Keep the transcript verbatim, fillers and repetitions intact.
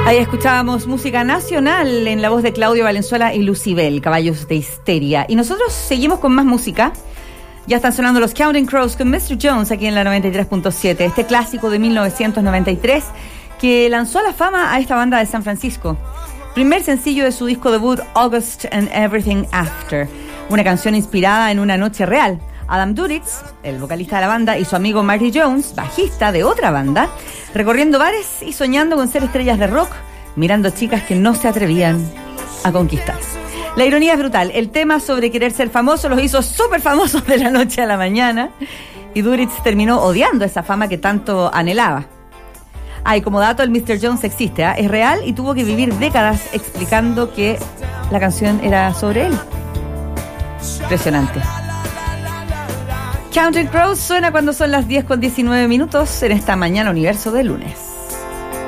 Ahí escuchábamos música nacional en la voz de Claudio Valenzuela y Lucibel, Caballos de Histeria. Y nosotros seguimos con más música. Ya están sonando los Counting Crows con mister Jones aquí en la noventa y tres punto siete. Este clásico de mil novecientos noventa y tres que lanzó a la fama a esta banda de San Francisco. Primer sencillo de su disco debut, August and Everything After. Una canción inspirada en una noche real. Adam Duritz, el vocalista de la banda, y su amigo Marty Jones, bajista de otra banda, recorriendo bares y soñando con ser estrellas de rock, mirando chicas que no se atrevían a conquistar. La ironía es brutal. El tema sobre querer ser famoso los hizo súper famosos de la noche a la mañana, y Duritz terminó odiando esa fama que tanto anhelaba. Ah, y como dato, el mister Jones existe, ¿eh? Es real y tuvo que vivir décadas explicando que la canción era sobre él. Impresionante. Counting Crows suena cuando son las diez con diecinueve minutos en esta mañana universo de lunes.